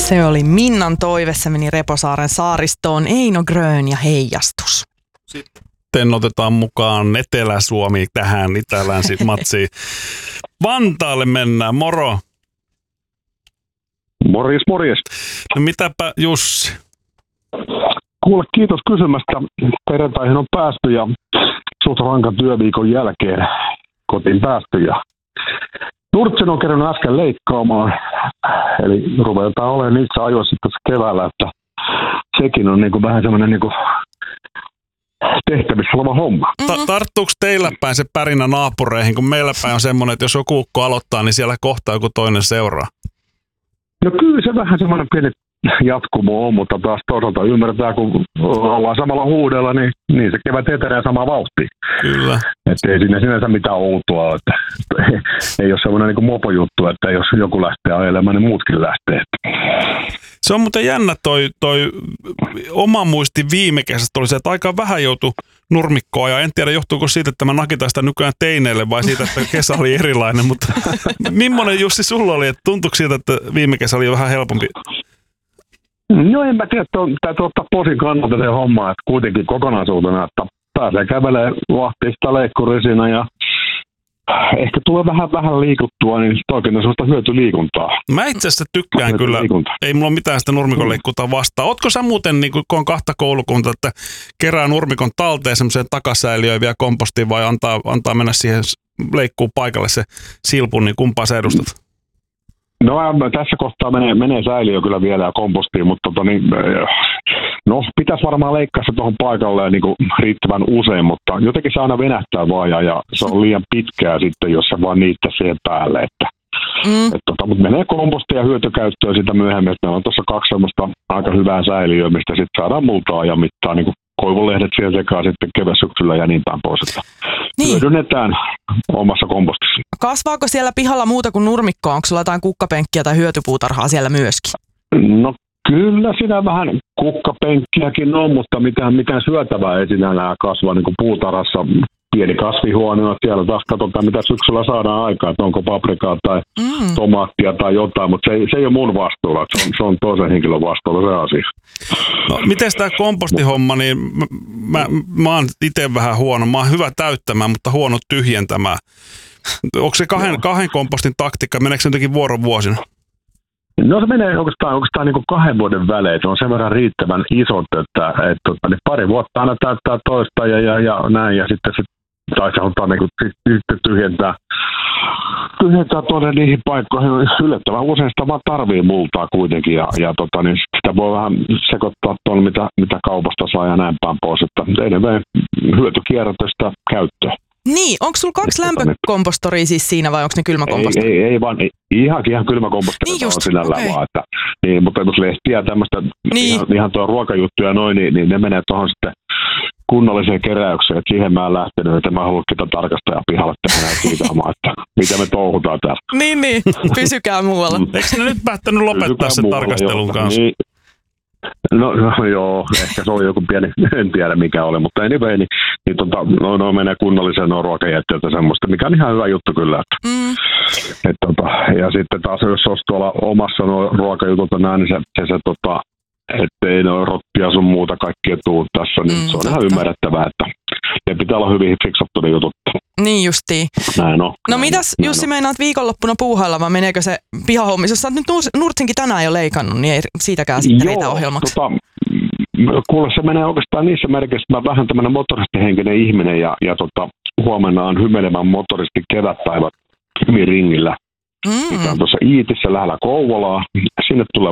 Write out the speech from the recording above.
Se oli Minnan toive, se meni Reposaaren saaristoon, Eino Grön ja Heijastus. Sitten otetaan mukaan Etelä-Suomi tähän Itä-Länsi-matsiin. Vantaalle mennään, moro. Morjes, morjes. No mitäpä Jussi? Kuule, kiitos kysymästä. Perjantaihin on päästy ja suht rankan työviikon jälkeen kotiin päästy. Ja Nurtsen on kerännyt äsken leikkaamaan, eli ruvetaan olemaan itse ajoissa tässä keväällä, että sekin on niinku vähän semmoinen niinku tehtävissä oleva homma. Tarttuuko teillä päin se pärinä naapureihin, kun meillä päin on semmoinen, että jos joku ukko aloittaa, niin siellä kohtaa joku toinen seuraa? No kyllä se vähän semmoinen pieni jatkumo on, mutta taas toisaalta ymmärretään, kun ollaan samalla huudella, niin se kevät etenee samaa vauhtia. Kyllä. Että ei siinä sinänsä mitään outoa, että ei ole semmoinen niin kuin mopojuttu, että jos joku lähtee ajelemaan, niin muutkin lähtee. Se on muuten jännä toi oma muisti viime kesästä oli se, että aika vähän joutui nurmikkoa ja en tiedä johtuuko siitä, että mä nakitan sitä nykyään teineille vai siitä, että kesä oli erilainen, mutta millainen Jussi sulla oli, että tuntuiko siitä, että viime kesä oli vähän helpompi? No en mä tiedä, täytyy ottaa posin kannalta se homma, että kuitenkin kokonaisuutena, että pääsee kävelemään vahtista leikkurisina ja ehkä tulee vähän liikuttua, niin oikein on sellaista hyötyliikuntaa. Mä itse asiassa tykkään kyllä, ei mulla ole mitään sitä nurmikon leikkuuta vastaan. Ootko sä muuten, niin kun on kahta koulukuntaa, että kerää nurmikon talteen semmoiseen takasäiliöön vielä kompostiin vai antaa mennä siihen leikkuun paikalle se silpun, niin kumpaa sä edustat? No tässä kohtaa menee säiliö kyllä vielä ja kompostiin, mutta pitäisi varmaan leikkaa se tuohon paikalle niin kuin riittävän usein, mutta jotenkin se aina venähtää vaan ja se on liian pitkää sitten, jos se vaan niittää siihen päälle. Mutta menee kompostiin ja hyötykäyttöön sitä myöhemmin, että meillä on tuossa 2 semmoista aika hyvää säiliöä, mistä sitten saadaan multaa ja mittaa niin kuin koivunlehdet siihen sekaan sitten kevätsyksyllä ja niin päin pois, että hyödynnetään omassa kompostissa. Kasvaako siellä pihalla muuta kuin nurmikkoa? Onko sulla jotain kukkapenkkiä tai hyötypuutarhaa siellä myöskin? No kyllä siinä vähän kukkapenkkiäkin on, mutta mitään syötävää ei sinällään kasva niin kuin puutarhassa. Pieni kasvihuone, siellä taas katsotaan, mitä syksyllä saadaan aikaa, että onko paprikaa tai tomaattia tai jotain, mutta se ei ole mun vastuulla, se on toisen henkilön vastuulla se asia. No, miten tämä kompostihomma, niin mä oon itse vähän huono, mä oon hyvä täyttämään, mutta huono tyhjentämään. Onko se kahden kompostin taktiikka, meneekö se jotenkin vuorovuosina? No se menee oikeastaan niin kuin 2 vuoden välein, se on sen verran riittävän isot, että pari vuotta aina täyttää toista ja näin, ja sitten se tai se halutaan niin tyhjentää tuonne niihin paikkoihin. Yllättävän usein sitä vaan tarvii multaa kuitenkin ja niin sitä voi vähän sekoittaa tuonne, mitä kaupasta saa ja näin päin pois, että enemmän hyötykierrätystä käyttöä. Niin, onko sulla 2 lämpökompostoria siis siinä vai onko ne kylmäkompostoria? Ei vaan, ihan kylmäkompostoria niin on sinällään vaan, että, niin, mutta jos lehtiä tämmöistä ihan tuo ruokajuttuja noin, niin ne menee tuohon sitten kunnalliseen keräykseen, että siihen mä en lähtenyt, että mä haluan kita tarkastaja pihalle tehdä kiitaamaan, että mitä me touhutaan täällä. Niin, pysykää muualla. Eikö ne nyt päättänyt lopettaa sen tarkastelun kanssa? Niin, no joo, ehkä se oli joku pieni, en tiedä mikä oli, mutta anyway, niin menee kunnalliseen ruokajätteeltä semmoista, mikä on ihan hyvä juttu kyllä. Ja sitten taas jos olisi tuolla omassa ruokajutulta näin, niin se ettei noin rottia sun muuta kaikkia tuu tässä, niin se on ihan ymmärrettävää, että ne pitää olla hyvin fiksattu ne jutut. Niin justiin. Näin on. No mitäs Jussi meinaat viikonloppuna puuhailla, vai meneekö se pihahommissa? Jos sä oot nyt Nurtsinkin tänään jo leikannut, niin ei siitäkään sitten riitä ohjelmaksi. Kuule, se menee oikeastaan niissä merkeissä, että mä vähän tämmöinen motoristihenkinen ihminen ja huomenna on hymelevän motoristi kevätpäivä Kymiringillä. Mikä on tuossa Iitissä lähellä Kouvolaa. Sinne tulee